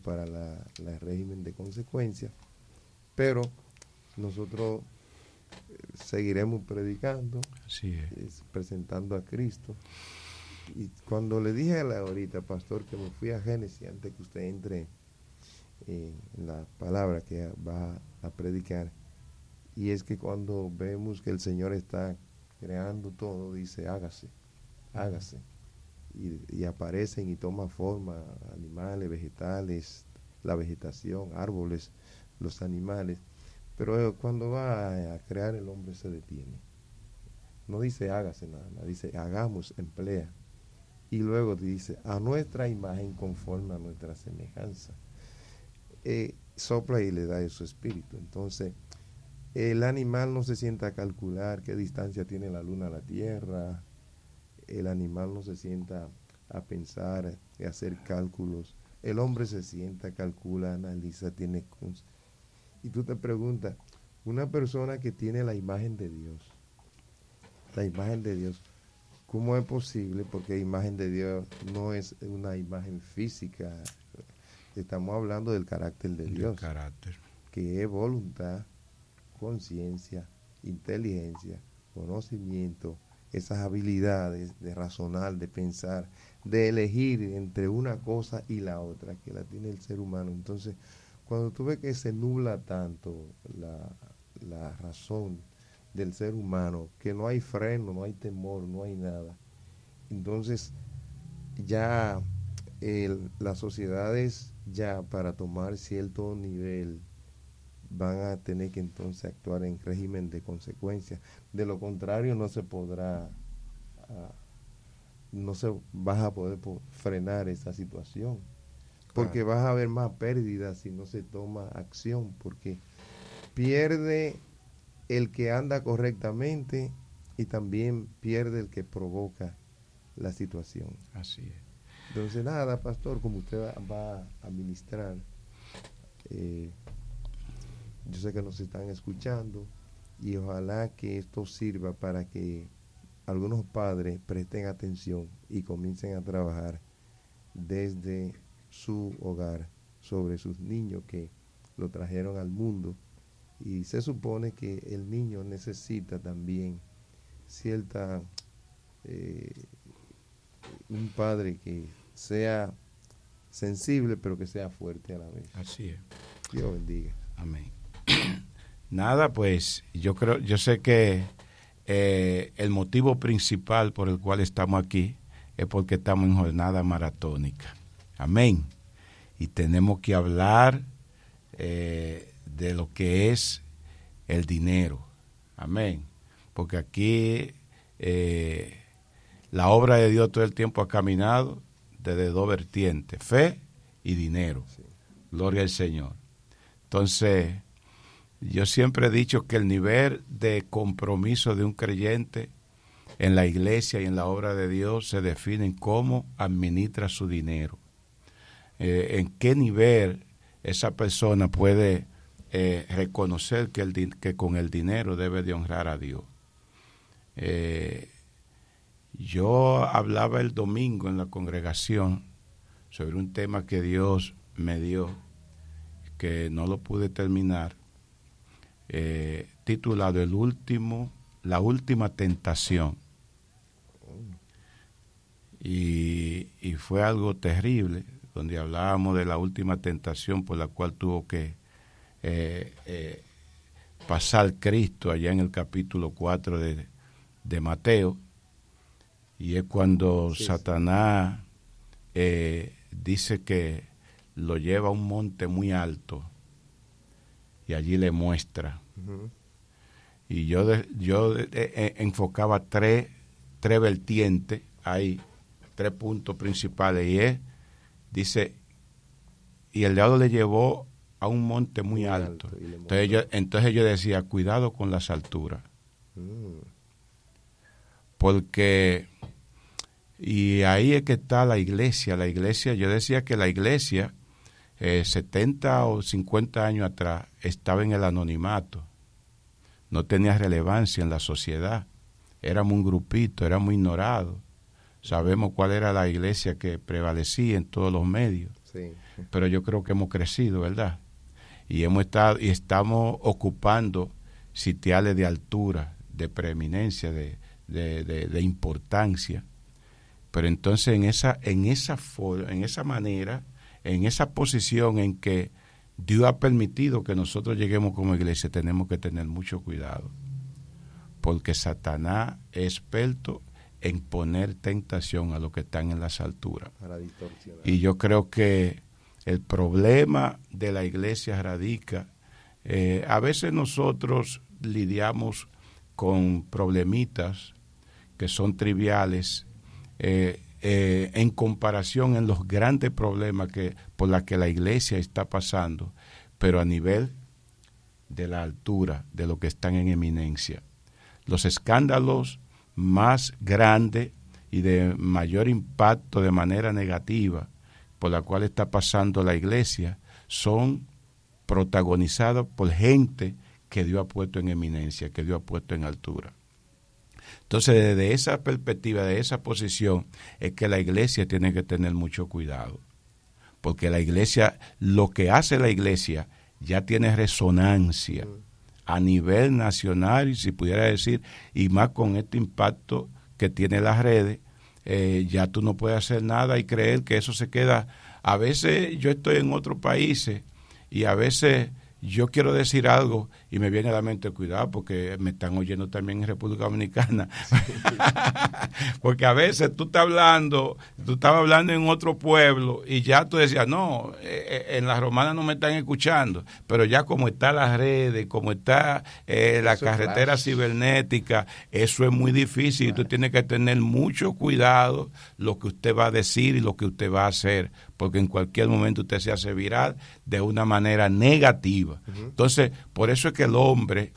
para la régimen de consecuencia, pero nosotros seguiremos predicando, Así es. presentando a Cristo. Y cuando le dije ahorita, pastor, que me fui a Génesis antes que usted entre en la palabra que va a predicar, y es que cuando vemos que el Señor está creando todo, dice hágase, hágase, y aparecen y toman forma animales, vegetales, la vegetación, árboles, los animales, pero cuando va a crear el hombre se detiene. No dice hágase nada más, dice hagamos, emplea. Y luego dice a nuestra imagen conforme a nuestra semejanza. Sopla y le da su espíritu. Entonces, el animal no se sienta a calcular qué distancia tiene la luna a la tierra. El animal no se sienta a pensar y hacer cálculos. El hombre se sienta, calcula, analiza, tiene... Y tú te preguntas, una persona que tiene la imagen de Dios, ¿cómo es posible? Porque la imagen de Dios no es una imagen física. Estamos hablando del carácter de Dios. Carácter. Que es voluntad, conciencia, inteligencia, conocimiento, esas habilidades de razonar, de pensar, de elegir entre una cosa y la otra, que la tiene el ser humano. Entonces, cuando tú ves que se nubla tanto la razón del ser humano, que no hay freno, no hay temor, no hay nada, entonces ya las sociedades ya para tomar cierto nivel van a tener que entonces actuar en régimen de consecuencia. De lo contrario no se podrá, no se vas a poder frenar esa situación, porque vas a haber más pérdidas si no se toma acción, porque pierde el que anda correctamente y también pierde el que provoca la situación. Así es. Entonces nada, pastor, como usted va a ministrar, yo sé que nos están escuchando y ojalá que esto sirva para que algunos padres presten atención y comiencen a trabajar desde su hogar sobre sus niños que lo trajeron al mundo. Y se supone que el niño necesita también cierta un padre que sea sensible pero que sea fuerte a la vez. Así es. Dios bendiga. Amén. Nada, pues yo sé que el motivo principal por el cual estamos aquí es porque estamos en jornada maratónica. Amén. Y tenemos que hablar de lo que es el dinero. Amén. Porque aquí la obra de Dios todo el tiempo ha caminado desde dos vertientes, fe y dinero. Sí. Gloria al Señor. Entonces, yo siempre he dicho que el nivel de compromiso de un creyente en la iglesia y en la obra de Dios se define en cómo administra su dinero. En qué nivel esa persona puede reconocer que con el dinero debe de honrar a Dios. Yo hablaba el domingo en la congregación sobre un tema que Dios me dio, que no lo pude terminar, titulado La última tentación. Y fue algo terrible, donde hablábamos de la última tentación por la cual tuvo que pasar Cristo allá en el capítulo 4 de Mateo, y es cuando Satanás dice que lo lleva a un monte muy alto y allí le muestra. Uh-huh. Y yo enfocaba tres vertientes ahí, 3 puntos principales, y dice, y el diablo le llevó a un monte muy alto. Entonces yo decía, cuidado con las alturas. Porque, y ahí es que está la iglesia. Yo decía que la iglesia, 70 o 50 años atrás, estaba en el anonimato. No tenía relevancia en la sociedad. Éramos un grupito, éramos ignorados. Sabemos cuál era la iglesia que prevalecía en todos los medios. Sí. pero yo creo que hemos crecido, ¿verdad? Y estamos ocupando sitiales de altura, de preeminencia, de importancia. Pero entonces en esa manera, en esa posición en que Dios ha permitido que nosotros lleguemos como iglesia, tenemos que tener mucho cuidado, porque Satanás es experto en poner tentación a los que están en las alturas. Para distorsionar. Y yo creo que el problema de la iglesia radica, a veces nosotros lidiamos con problemitas que son triviales en comparación en los grandes problemas por los que la iglesia está pasando, pero a nivel de la altura de los que están en eminencia. Los escándalos más grandes y de mayor impacto de manera negativa por la cual está pasando la iglesia son protagonizados por gente que Dios ha puesto en eminencia, que Dios ha puesto en altura. Entonces, desde esa perspectiva, de esa posición, es que la iglesia tiene que tener mucho cuidado, porque la iglesia, lo que hace la iglesia ya tiene resonancia a nivel nacional, y si pudiera decir, y más con este impacto que tiene las redes, ya tú no puedes hacer nada y creer que eso se queda. A veces yo estoy en otros países y a veces yo quiero decir algo y me viene a la mente, cuidado, porque me están oyendo también en República Dominicana. Sí. Porque a veces tú estabas hablando en otro pueblo y ya tú decías, no, en la romana no me están escuchando, pero ya como está las redes, como está la carretera cibernética, eso es muy difícil y tú tienes que tener mucho cuidado lo que usted va a decir y lo que usted va a hacer, porque en cualquier momento usted se hace viral de una manera negativa. Entonces, por eso es que el hombre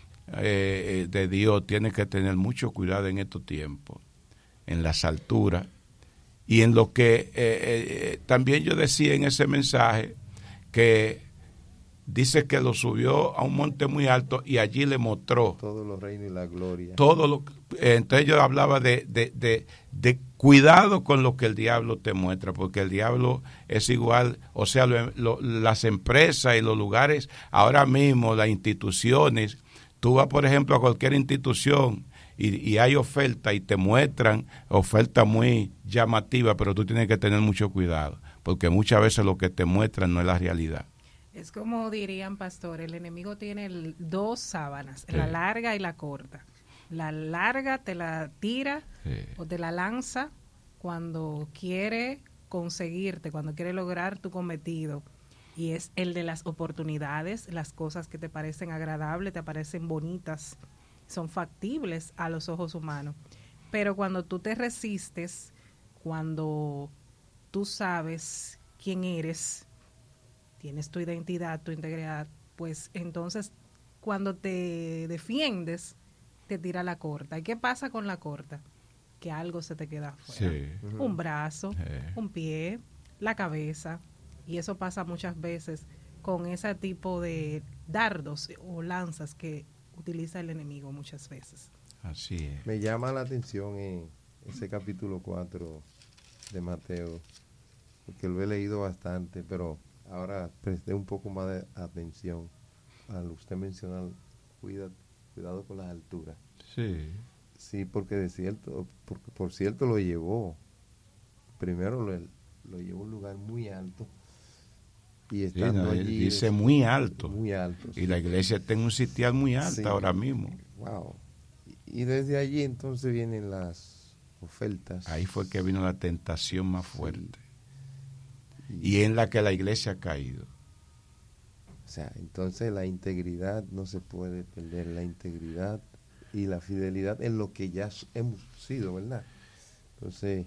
de Dios tiene que tener mucho cuidado en estos tiempos, en las alturas, y en lo que también yo decía en ese mensaje, que dice que lo subió a un monte muy alto y allí le mostró todos los reinos y la gloria. Entonces yo hablaba de cuidado con lo que el diablo te muestra, porque el diablo es igual, o sea, las empresas y los lugares, ahora mismo las instituciones, tú vas por ejemplo a cualquier institución y hay oferta y te muestran oferta muy llamativa, pero tú tienes que tener mucho cuidado, porque muchas veces lo que te muestran no es la realidad. Es como dirían, pastor, el enemigo tiene dos sábanas, la larga y la corta. La larga te la tira o te la lanza cuando quiere conseguirte, cuando quiere lograr tu cometido. Y es el de las oportunidades, las cosas que te parecen agradables, te parecen bonitas, son factibles a los ojos humanos. Pero cuando tú te resistes, cuando tú sabes quién eres, tienes tu identidad, tu integridad, pues entonces cuando te defiendes, te tira la corta. ¿Y qué pasa con la corta? Que algo se te queda afuera. Sí. Un brazo, un pie, la cabeza. Y eso pasa muchas veces con ese tipo de dardos o lanzas que utiliza el enemigo muchas veces. Así es. Me llama la atención en ese capítulo 4 de Mateo, porque lo he leído bastante, pero ahora presté un poco más de atención al usted mencionar cuidado con las alturas. Sí. Sí, porque por cierto lo llevó. Primero lo llevó a un lugar muy alto. Y estando allí, dice muy alto. Muy alto. Y sí. La iglesia está en un sitial muy alto, sí, ahora mismo. Wow. Y desde allí entonces vienen las ofertas. Ahí fue que vino la tentación más fuerte. Sí. Y en la que la iglesia ha caído. O sea, entonces la integridad no se puede perder, la integridad y la fidelidad en lo que ya hemos sido, ¿verdad? Entonces,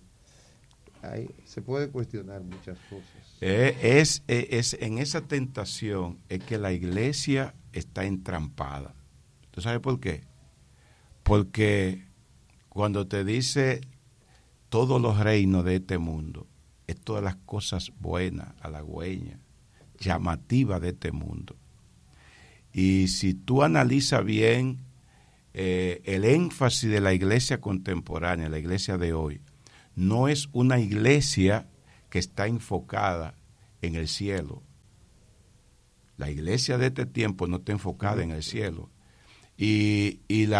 se puede cuestionar muchas cosas. Es en esa tentación es que la iglesia está entrampada. ¿Tú sabes por qué? Porque cuando te dice todos los reinos de este mundo, es todas las cosas buenas, halagüeñas, llamativas de este mundo. Y si tú analizas bien el énfasis de la iglesia contemporánea, la iglesia de hoy, no es una iglesia que está enfocada en el cielo. La iglesia de este tiempo no está enfocada en el cielo. Y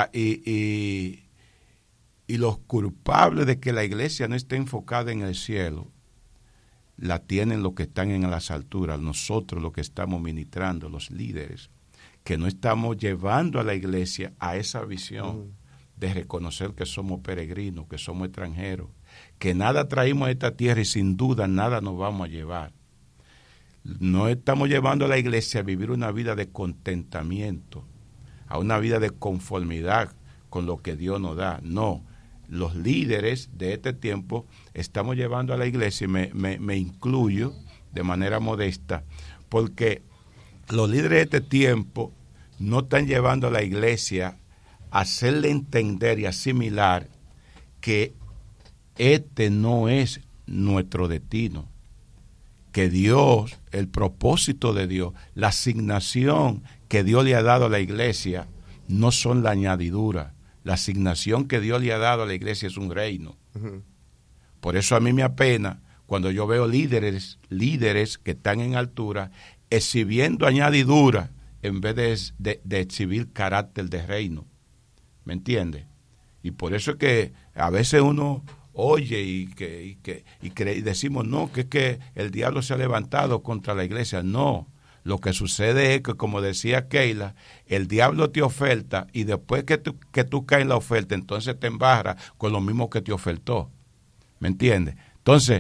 los culpables de que la iglesia no esté enfocada en el cielo, la tienen los que están en las alturas, nosotros los que estamos ministrando, los líderes, que no estamos llevando a la iglesia a esa visión de reconocer que somos peregrinos, que somos extranjeros, que nada traímos a esta tierra y sin duda nada nos vamos a llevar. No estamos llevando a la iglesia a vivir una vida de contentamiento, a una vida de conformidad con lo que Dios nos da. No, los líderes de este tiempo estamos llevando a la iglesia, y me incluyo de manera modesta, porque los líderes de este tiempo no están llevando a la iglesia a hacerle entender y asimilar que este no es nuestro destino, que Dios, el propósito de Dios, la asignación que Dios le ha dado a la iglesia no son la añadidura. La asignación que Dios le ha dado a la iglesia es un reino. Por eso a mí me apena cuando yo veo líderes que están en altura exhibiendo añadidura en vez de exhibir carácter de reino. ¿Me entiende? Y por eso es que a veces uno oye y decimos, no, que es que el diablo se ha levantado contra la iglesia. No, lo que sucede es que, como decía Keila, el diablo te oferta y después que tú caes en la oferta, entonces te embarra con lo mismo que te ofertó. ¿Me entiendes? Entonces,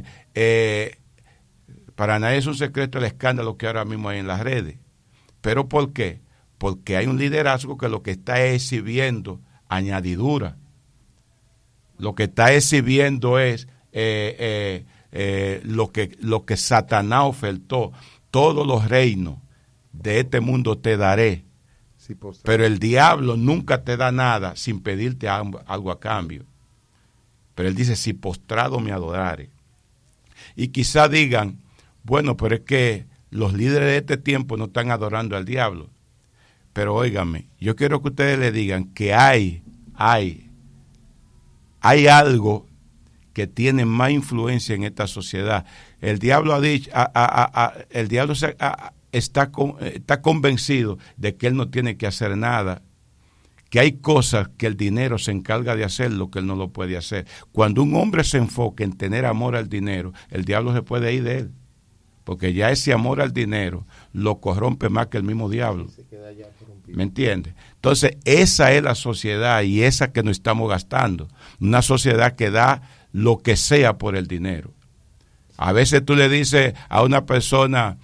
para nadie es un secreto el escándalo que ahora mismo hay en las redes. ¿Pero por qué? Porque hay un liderazgo que lo que está exhibiendo añadidura. Lo que está exhibiendo es lo que Satanás ofertó. Todos los reinos de este mundo te daré. Sí, pero el diablo nunca te da nada sin pedirte algo a cambio. Pero él dice, si postrado me adorare. Y quizá digan, bueno, pero es que los líderes de este tiempo no están adorando al diablo. Pero óigame, yo quiero que ustedes le digan que hay algo que tiene más influencia en esta sociedad. El diablo ha dicho, el diablo está convencido de que él no tiene que hacer nada, que hay cosas que el dinero se encarga de hacer lo que él no lo puede hacer. Cuando un hombre se enfoca en tener amor al dinero, el diablo se puede ir de él, porque ya ese amor al dinero lo corrompe más que el mismo diablo. ¿Me entiendes? Entonces, esa es la sociedad y esa que nos estamos gastando. Una sociedad que da lo que sea por el dinero. A veces tú le dices a una persona,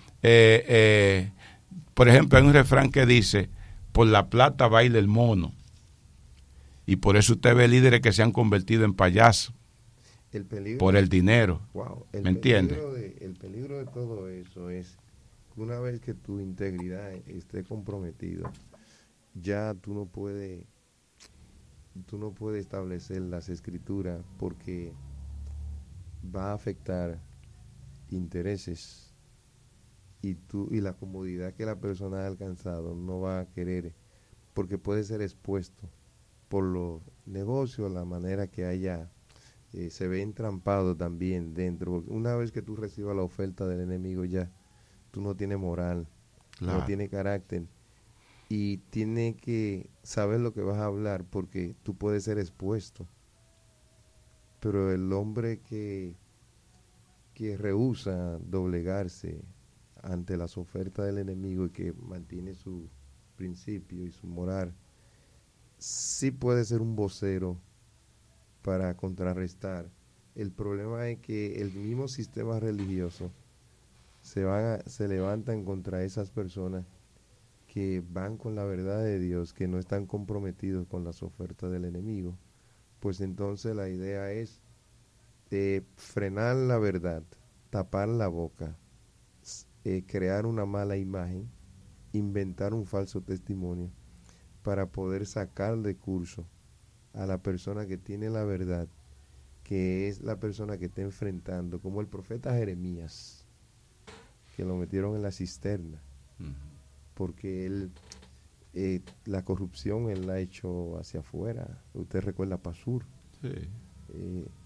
por ejemplo, hay un refrán que dice, por la plata baila el mono. Y por eso usted ve líderes que se han convertido en payasos. Por el dinero. Wow, ¿Me entiende? El peligro de todo eso es que una vez que tu integridad esté comprometida, ya tú no puedes establecer las escrituras porque va a afectar intereses y la comodidad que la persona ha alcanzado no va a querer, porque puede ser expuesto por los negocios, la manera que haya se ve entrampado también dentro. Una vez que tú recibas la oferta del enemigo, ya tú no tienes moral, claro, no tienes carácter y tienes que saber lo que vas a hablar porque tú puedes ser expuesto. Pero el hombre que rehúsa doblegarse ante las ofertas del enemigo y que mantiene su principio y su moral, sí puede ser un vocero para contrarrestar. El problema es que el mismo sistema religioso se levantan contra esas personas que van con la verdad de Dios, que no están comprometidos con las ofertas del enemigo. Pues entonces la idea es frenar la verdad, tapar la boca, crear una mala imagen, inventar un falso testimonio para poder sacar de curso a la persona que tiene la verdad, que es la persona que está enfrentando, como el profeta Jeremías, que lo metieron en la cisterna, porque él, la corrupción él la ha hecho hacia afuera. Usted recuerda a Pasur. Sí.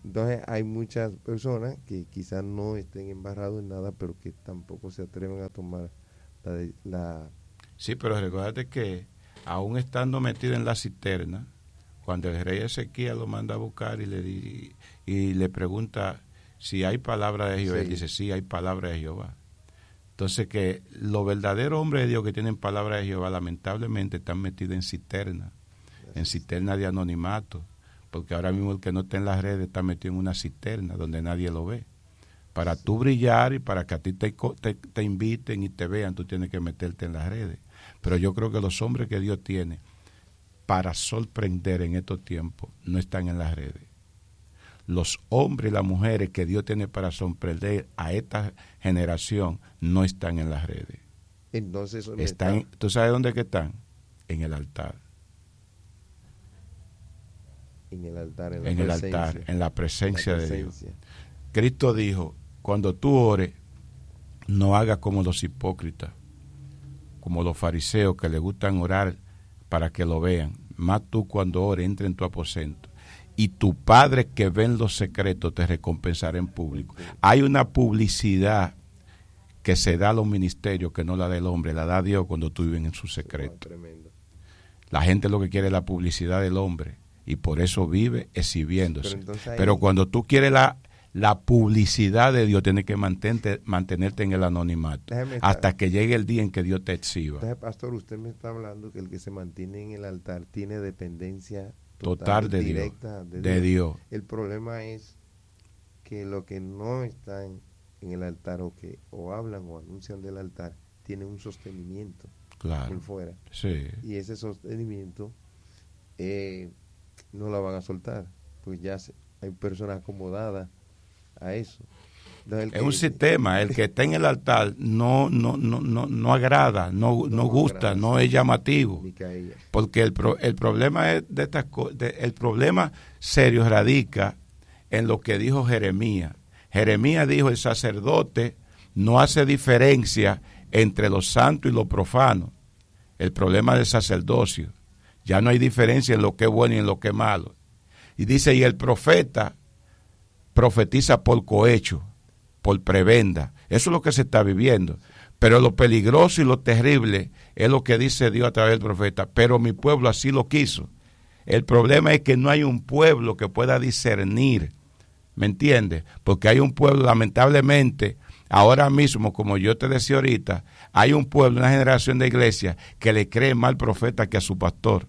Entonces hay muchas personas que quizás no estén embarrados en nada, pero que tampoco se atreven a tomar la... Sí, pero recuérdate que aún estando metido en la cisterna, cuando el rey Ezequiel lo manda a buscar y le pregunta si hay palabra de Jehová, él dice, sí, hay palabra de Jehová. Entonces que los verdaderos hombres de Dios que tienen palabra de Jehová lamentablemente están metidos en cisterna de anonimato, porque ahora mismo el que no está en las redes está metido en una cisterna donde nadie lo ve. Para tú brillar y para que a ti te inviten y te vean, tú tienes que meterte en las redes. Pero yo creo que los hombres que Dios tiene para sorprender en estos tiempos no están en las redes. Los hombres y las mujeres que Dios tiene para sorprender a esta generación no están en las redes. Entonces, ¿tú sabes dónde que están? En el altar. En el altar, en la presencia de Dios. Cristo dijo, cuando tú ores, no hagas como los hipócritas, como los fariseos que les gustan orar para que lo vean. Más tú cuando ores, entra en tu aposento y tu Padre que ve en los secretos te recompensará en público. Hay una publicidad que se da a los ministerios que no la da el hombre, la da Dios cuando tú vives en su secreto. La gente lo que quiere es la publicidad del hombre y por eso vive exhibiéndose. Pero cuando tú quieres la publicidad de Dios, tienes que mantenerte en el anonimato hasta que llegue el día en que Dios te exhiba. Entonces, pastor, usted me está hablando que el que se mantiene en el altar tiene dependencia total de directa Dios. De Dios. El problema es que los que no están en el altar o hablan o anuncian del altar tienen un sostenimiento por fuera. Sí. Y ese sostenimiento no la van a soltar, pues ya hay personas acomodadas a eso. Es un sistema, el que está en el altar no agrada, no gusta, no es llamativo. Porque el problema es de estas cosas, el problema serio radica en lo que dijo Jeremías. Jeremías dijo, el sacerdote no hace diferencia entre lo santo y lo profano. El problema del sacerdocio. Ya no hay diferencia en lo que es bueno y en lo que es malo. Y dice, y el profeta profetiza por cohecho, por prebenda. Eso es lo que se está viviendo. Pero lo peligroso y lo terrible es lo que dice Dios a través del profeta. Pero mi pueblo así lo quiso. El problema es que no hay un pueblo que pueda discernir. ¿Me entiendes? Porque hay un pueblo, lamentablemente, ahora mismo, como yo te decía ahorita, hay un pueblo, una generación de iglesia que le cree más al profeta que a su pastor.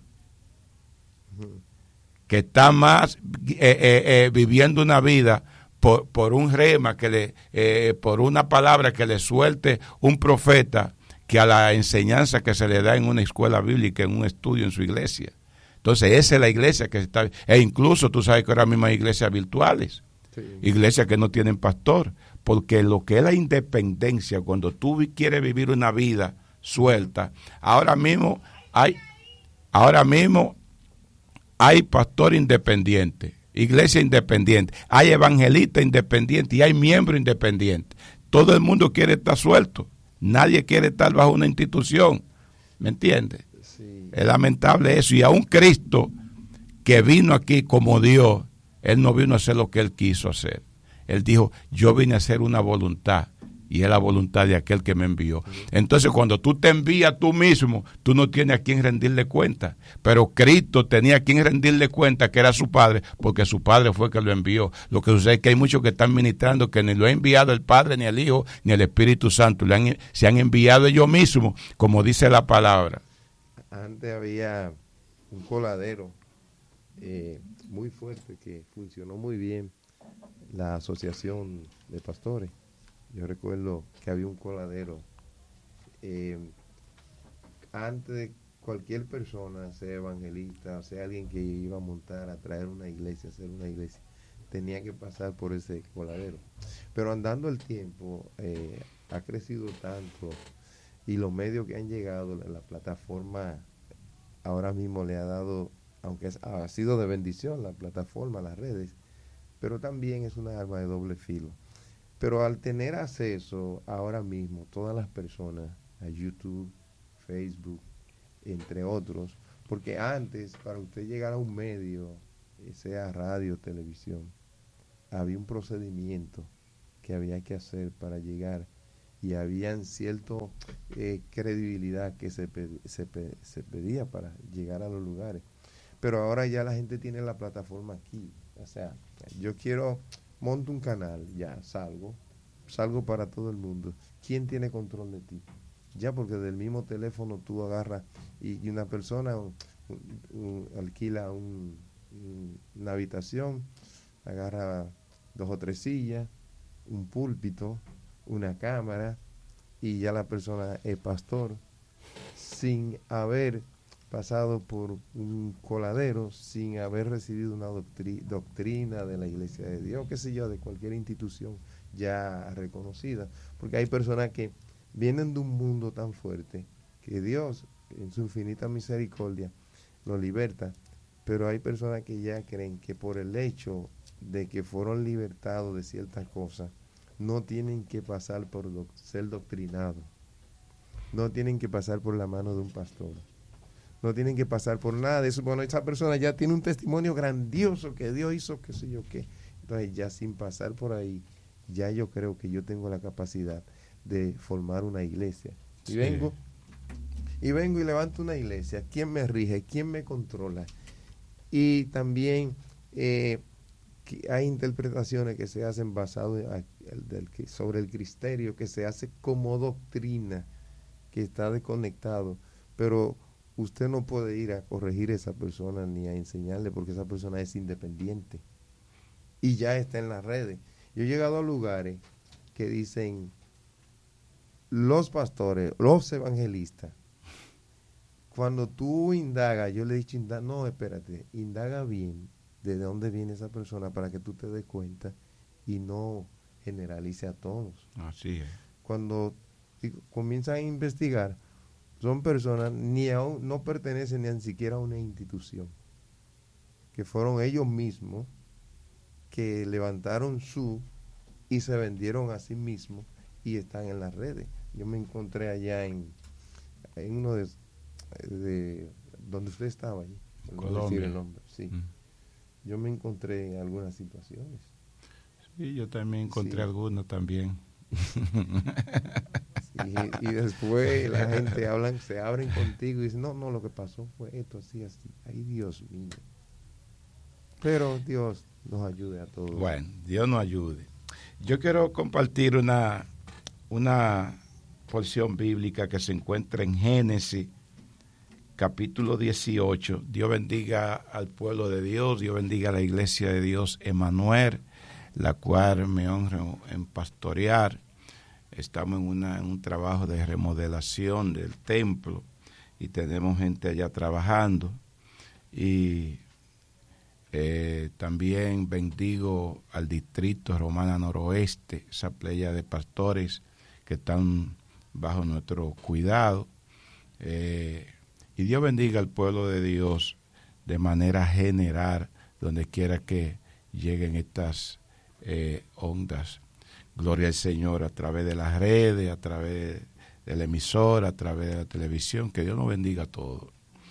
Que está más viviendo una vida por un rema, por una palabra que le suelte un profeta, que a la enseñanza que se le da en una escuela bíblica, en un estudio en su iglesia. Entonces esa es la iglesia que está, e incluso tú sabes que ahora mismo hay iglesias virtuales, iglesias que no tienen pastor, porque lo que es la independencia, cuando tú quieres vivir una vida suelta, ahora mismo hay pastor independiente, iglesia independiente, hay evangelista independiente y hay miembro independiente. Todo el mundo quiere estar suelto, nadie quiere estar bajo una institución, ¿me entiendes? Sí. Es lamentable eso. Y a un Cristo que vino aquí como Dios, Él no vino a hacer lo que Él quiso hacer. Él dijo, yo vine a hacer una voluntad, y es la voluntad de aquel que me envió. Entonces, cuando tú te envías tú mismo, tú no tienes a quien rendirle cuenta. Pero Cristo tenía a quien rendirle cuenta, que era su Padre, porque su Padre fue el que lo envió. Lo que sucede es que hay muchos que están ministrando que ni lo ha enviado el Padre, ni el Hijo, ni el Espíritu Santo. Se han enviado ellos mismos, como dice la palabra. Antes había un coladero muy fuerte que funcionó muy bien, la Asociación de Pastores. Yo recuerdo que había un coladero. Antes de cualquier persona, sea evangelista, sea alguien que iba a montar, a traer una iglesia, hacer una iglesia, tenía que pasar por ese coladero. Pero andando el tiempo, ha crecido tanto y los medios que han llegado, la plataforma ahora mismo le ha dado, aunque ha sido de bendición la plataforma, las redes, pero también es una arma de doble filo. Pero al tener acceso ahora mismo todas las personas a YouTube, Facebook, entre otros, porque antes para usted llegar a un medio, sea radio, televisión, había un procedimiento que había que hacer para llegar, y habían cierta credibilidad que se pedía para llegar a los lugares. Pero ahora ya la gente tiene la plataforma aquí. O sea, yo monto un canal, ya salgo para todo el mundo. ¿Quién tiene control de ti? Ya, porque del mismo teléfono tú agarras y una persona alquila una habitación, agarra 2 o 3 sillas, un púlpito, una cámara, y ya la persona es pastor sin haber pasado por un coladero, sin haber recibido una doctrina de la Iglesia de Dios, qué sé yo, de cualquier institución ya reconocida. Porque hay personas que vienen de un mundo tan fuerte que Dios, en su infinita misericordia, los liberta, pero hay personas que ya creen que por el hecho de que fueron libertados de ciertas cosas, no tienen que pasar por ser doctrinados, no tienen que pasar por la mano de un pastor, no tienen que pasar por nada de eso. Bueno, esa persona ya tiene un testimonio grandioso que Dios hizo, qué sé yo qué. Entonces ya sin pasar por ahí, ya yo creo que yo tengo la capacidad de formar una iglesia. Y sí. vengo y levanto una iglesia. ¿Quién me rige? ¿Quién me controla? Y también hay interpretaciones que se hacen basadas sobre el criterio que se hace como doctrina, que está desconectado, pero usted no puede ir a corregir a esa persona ni a enseñarle, porque esa persona es independiente y ya está en las redes. Yo he llegado a lugares que dicen los pastores, los evangelistas. Cuando tú indagas, yo le he dicho, no, espérate, indaga bien de dónde viene esa persona para que tú te des cuenta y no generalice a todos. Así es. Cuando comienzan a investigar, son personas no pertenecen ni siquiera a una institución, que fueron ellos mismos que levantaron y se vendieron a sí mismos y están en las redes. Yo me encontré allá en uno de donde usted estaba allí, no decir el nombre, sí. Yo me encontré en algunas situaciones. Sí, yo también encontré algunas también. Y después la gente se abren contigo y dicen, no, lo que pasó fue esto, así. Ay, Dios mío. Pero Dios nos ayude a todos. Bueno, Dios nos ayude. Yo quiero compartir una porción bíblica que se encuentra en Génesis, capítulo 18. Dios bendiga al pueblo de Dios, Dios bendiga a la iglesia de Dios Emmanuel, la cual me honra en pastorear. Estamos en un trabajo de remodelación del templo y tenemos gente allá trabajando. Y también bendigo al distrito Romana Noroeste, esa playa de pastores que están bajo nuestro cuidado. Y Dios bendiga al pueblo de Dios de manera general, donde quiera que lleguen estas ondas. Gloria al Señor a través de las redes, a través de la emisora, a través de la televisión. Que Dios nos bendiga a todos.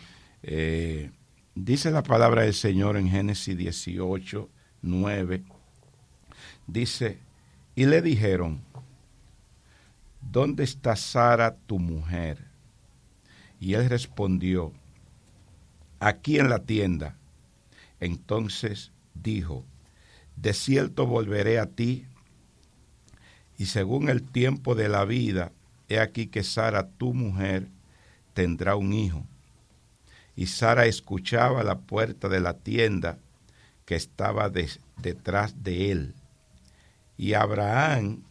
Dice la palabra del Señor en Génesis 18, 9. Dice, y le dijeron, ¿dónde está Sara tu mujer? Y él respondió, aquí en la tienda. Entonces dijo, de cierto volveré a ti, y según el tiempo de la vida, he aquí que Sara tu mujer tendrá un hijo. Y Sara escuchaba a la puerta de la tienda que estaba detrás de él. Y Abraham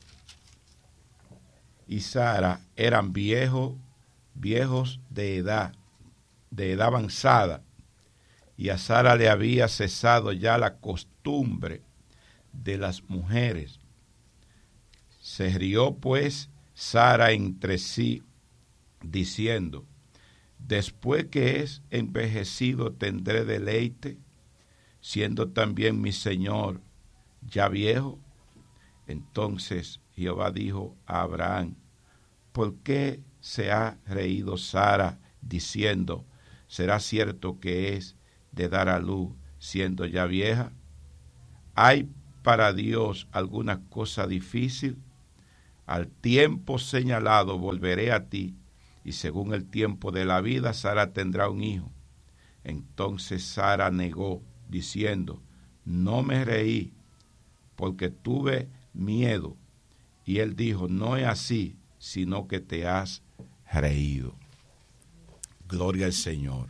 y Sara eran viejos de edad avanzada, y a Sara le había cesado ya la costumbre de las mujeres. Se rió pues Sara entre sí, diciendo, después que es envejecido tendré deleite, siendo también mi señor ya viejo. Entonces Jehová dijo a Abraham, ¿por qué se ha reído Sara diciendo, será cierto que es de dar a luz siendo ya vieja? Hay para Dios alguna cosa difícil? Al tiempo señalado volveré a ti, y según el tiempo de la vida, Sara tendrá un hijo. Entonces Sara negó, diciendo, no me reí, porque tuve miedo. Y él dijo, no es así, sino que te has reído. Gloria al Señor.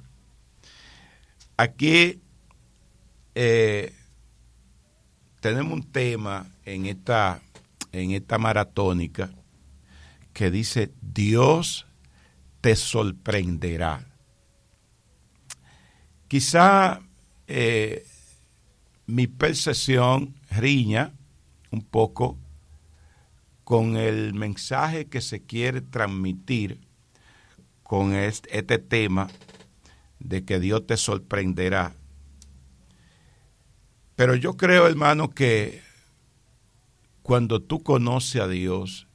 Aquí tenemos un tema en esta maratónica que dice, Dios te sorprenderá. Quizá mi percepción riña un poco con el mensaje que se quiere transmitir con este tema de que Dios te sorprenderá. Pero yo creo, hermano, que cuando tú conoces a Dios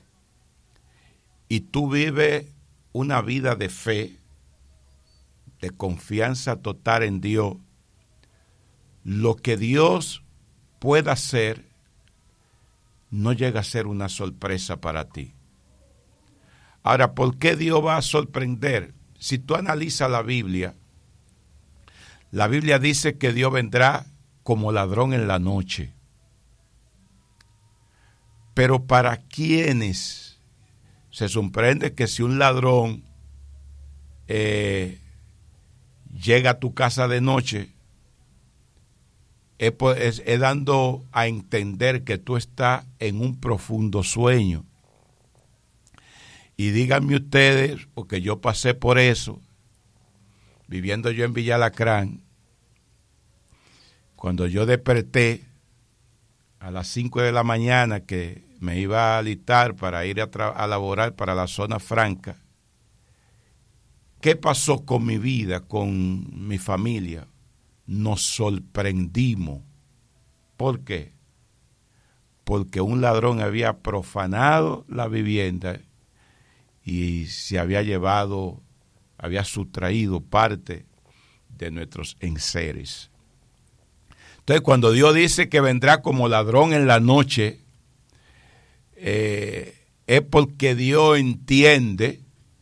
y tú vives una vida de fe, de confianza total en Dios, lo que Dios pueda hacer no llega a ser una sorpresa para ti. Ahora, ¿por qué Dios va a sorprender? Si tú analizas la Biblia dice que Dios vendrá como ladrón en la noche. Pero para quienes se sorprende que si un ladrón llega a tu casa de noche, es dando a entender que tú estás en un profundo sueño. Y díganme ustedes, porque yo pasé por eso, viviendo yo en Villa Alacrán, cuando yo desperté a las 5 de la mañana que me iba a alistar para ir a laborar para la zona franca, ¿qué pasó con mi vida, con mi familia? Nos sorprendimos. ¿Por qué? Porque un ladrón había profanado la vivienda y se había sustraído parte de nuestros enseres. Entonces, cuando Dios dice que vendrá como ladrón en la noche, es porque Dios entiende,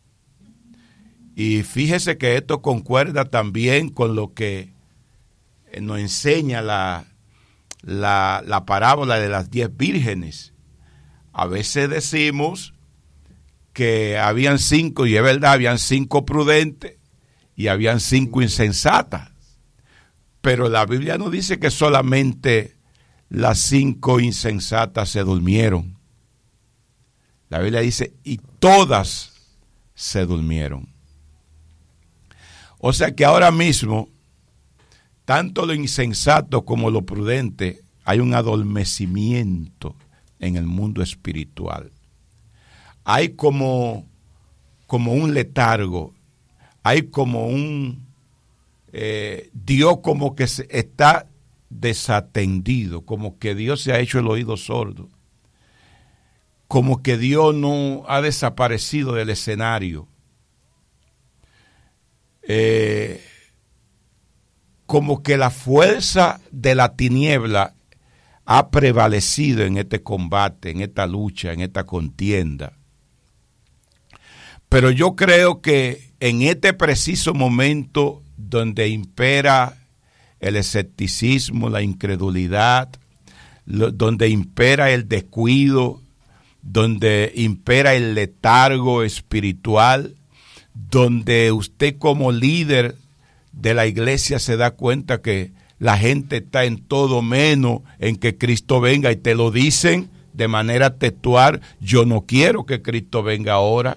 y fíjese que esto concuerda también con lo que nos enseña la parábola de las 10 vírgenes. A veces decimos que habían 5, y es verdad, habían 5 prudentes y habían 5 insensatas. Pero la Biblia no dice que solamente las 5 insensatas se durmieron. La Biblia dice, y todas se durmieron. O sea que ahora mismo, tanto lo insensato como lo prudente, hay un adormecimiento en el mundo espiritual. Hay como un letargo, hay como un Dios como que está desatendido, como que Dios se ha hecho el oído sordo, como que Dios no ha desaparecido del escenario, como que la fuerza de la tiniebla ha prevalecido en este combate, en esta lucha, en esta contienda. Pero yo creo que en este preciso momento donde impera el escepticismo, la incredulidad, donde impera el descuido, donde impera el letargo espiritual, donde usted como líder de la iglesia se da cuenta que la gente está en todo menos en que Cristo venga, y te lo dicen de manera textual: yo no quiero que Cristo venga ahora.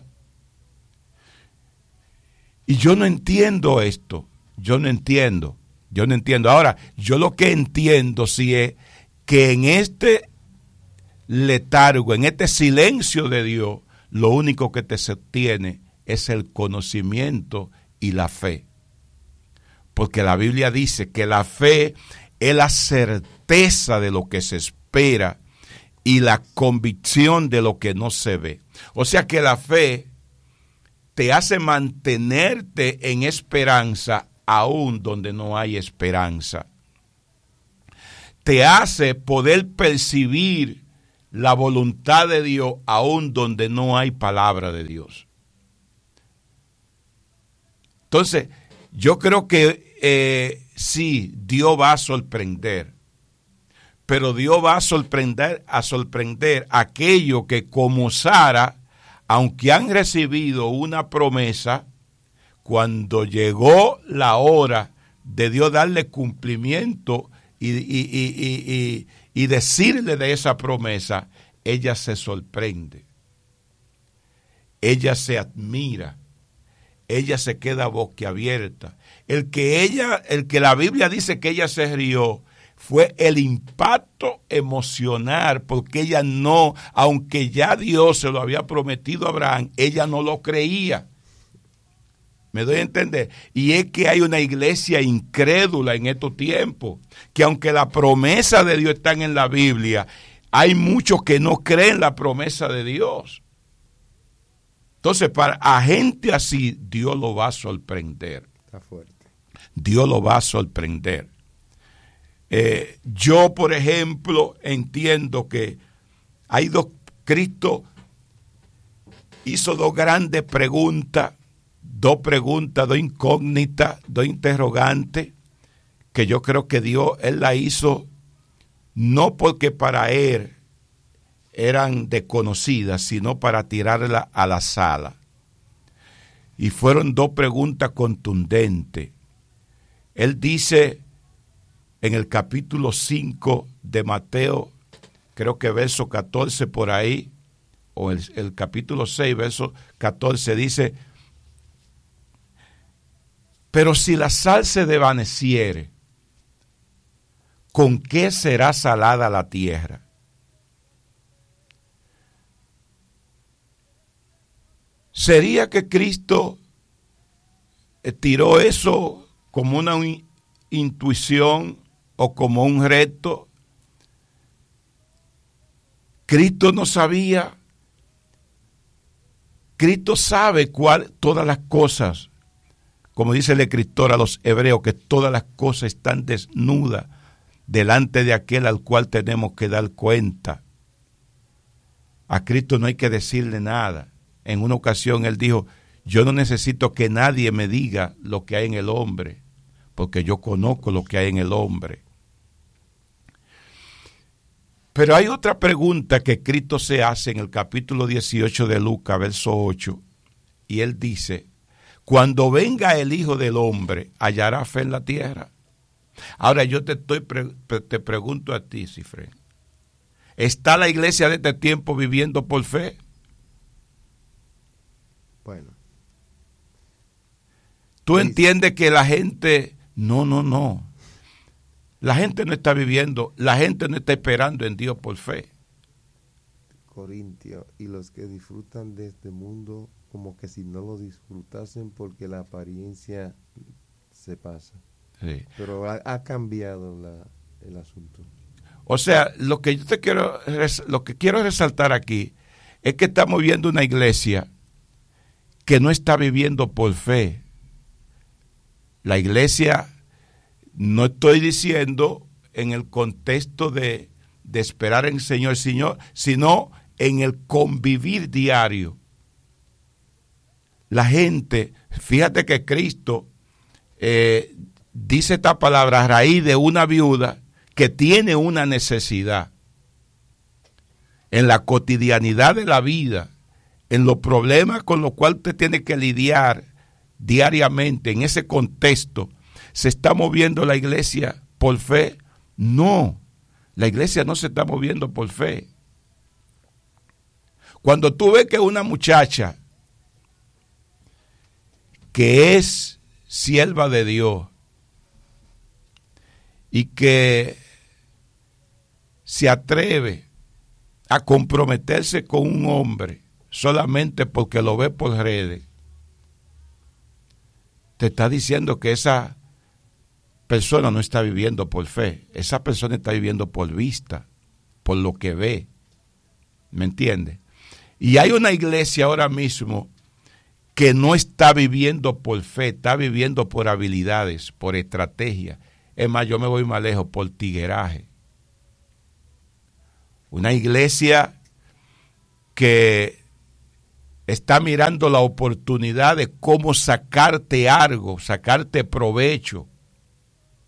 Y yo no entiendo esto, yo no entiendo. Ahora, yo lo que entiendo sí es que en este letargo, en este silencio de Dios, lo único que te sostiene es el conocimiento y la fe. Porque la Biblia dice que la fe es la certeza de lo que se espera y la convicción de lo que no se ve. O sea que la fe te hace mantenerte en esperanza aún donde no hay esperanza. te hace poder percibir la voluntad de Dios aún donde no hay palabra de Dios. Entonces, yo creo que sí, Dios va a sorprender, pero Dios va a sorprender a aquellos que, como Sara, aunque han recibido una promesa, cuando llegó la hora de Dios darle cumplimiento y decirle de esa promesa, ella se sorprende, ella se admira, ella se queda boquiabierta. El que la Biblia dice que ella se rió fue el impacto emocional, porque ella no, aunque ya Dios se lo había prometido a Abraham, ella no lo creía. ¿Me doy a entender? Y es que hay una iglesia incrédula en estos tiempos, que aunque la promesa de Dios está en la Biblia, hay muchos que no creen la promesa de Dios. Entonces, a gente así, Dios lo va a sorprender. Está fuerte. Dios lo va a sorprender. Yo, por ejemplo, entiendo que Cristo hizo dos grandes preguntas, dos incógnitas, dos interrogantes, que yo creo que Él la hizo no porque para Él eran desconocidas, sino para tirarla a la sala. Y fueron dos preguntas contundentes. Él dice en el capítulo 5 de Mateo, creo que verso 14 por ahí, o el capítulo 6, verso 14, dice: pero si la sal se desvaneciere, ¿con qué será salada la tierra? ¿Sería que Cristo tiró eso como una intuición o como un reto? Cristo no sabía. Cristo sabe todas las cosas, como dice el escritor a los hebreos, que todas las cosas están desnudas delante de aquel al cual tenemos que dar cuenta. A Cristo no hay que decirle nada. En una ocasión Él dijo: yo no necesito que nadie me diga lo que hay en el hombre, porque yo conozco lo que hay en el hombre. Pero hay otra pregunta que Cristo se hace en el capítulo 18 de Lucas, verso 8, y Él dice: cuando venga el Hijo del Hombre, ¿hallará fe en la tierra? Ahora yo te pregunto a ti, Cifrén, ¿está la iglesia de este tiempo viviendo por fe? Bueno. ¿Tú entiendes que la gente... No. La gente no está viviendo, la gente no está esperando en Dios por fe. Corintios, y los que disfrutan de este mundo como que si no lo disfrutasen, porque la apariencia se pasa. Sí. Pero ha cambiado el asunto. O sea, lo que quiero resaltar aquí es que estamos viendo una iglesia que no está viviendo por fe. La iglesia, no estoy diciendo en el contexto de esperar en el Señor, sino en el convivir diario. La gente, fíjate que Cristo dice esta palabra a raíz de una viuda que tiene una necesidad. En la cotidianidad de la vida, en los problemas con los cuales usted tiene que lidiar diariamente, en ese contexto, ¿se está moviendo la iglesia por fe? No, la iglesia no se está moviendo por fe. Cuando tú ves que una muchacha que es sierva de Dios y que se atreve a comprometerse con un hombre solamente porque lo ve por redes, te está diciendo que esa persona no está viviendo por fe. Esa persona está viviendo por vista, por lo que ve. ¿Me entiendes? Y hay una iglesia ahora mismo que no está viviendo por fe, está viviendo por habilidades, por estrategia. Es más, yo me voy más lejos, por tigueraje. Una iglesia que está mirando la oportunidad de cómo sacarte algo, sacarte provecho